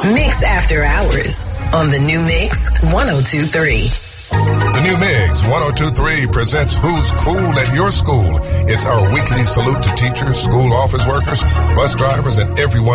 Mix After Hours on the New Mix 102.3. The New Mix 102.3 presents Who's Cool at Your School. It's our weekly salute to teachers, school office workers, bus drivers, and everyone